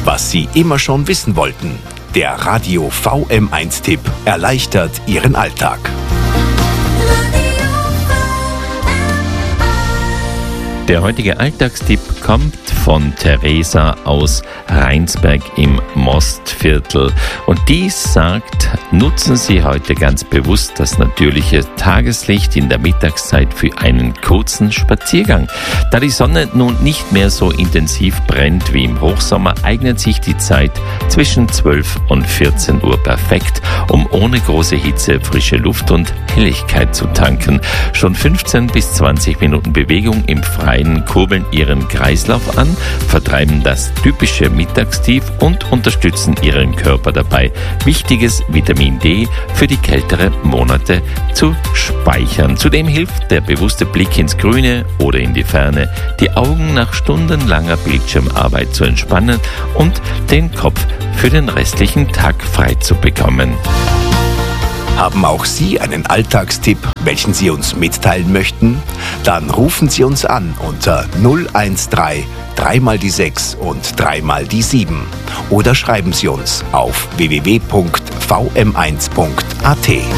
Was Sie immer schon wissen wollten. Der Radio VM1-Tipp erleichtert Ihren Alltag. Der heutige Alltagstipp kommt von Theresa aus Rheinsberg im Mostviertel. Und dies sagt, nutzen Sie heute ganz bewusst das natürliche Tageslicht in der Mittagszeit für einen kurzen Spaziergang. Da die Sonne nun nicht mehr so intensiv brennt wie im Hochsommer, eignet sich die Zeit zwischen 12 und 14 Uhr perfekt, um ohne große Hitze frische Luft und Helligkeit zu tanken. Schon 15 bis 20 Minuten Bewegung im Freien kurbeln Ihren Kreislauf an, vertreiben das typische Mittagstief und unterstützen Ihren Körper dabei, wichtiges Vitamin D für die kälteren Monate zu speichern. Zudem hilft der bewusste Blick ins Grüne oder in die Ferne, die Augen nach stundenlanger Bildschirmarbeit zu entspannen und den Kopf für den restlichen Tag frei zu bekommen. Haben auch Sie einen Alltagstipp, welchen Sie uns mitteilen möchten? Dann rufen Sie uns an unter 013 3 mal die 6 und 3 mal die 7 oder schreiben Sie uns auf www.vm1.at.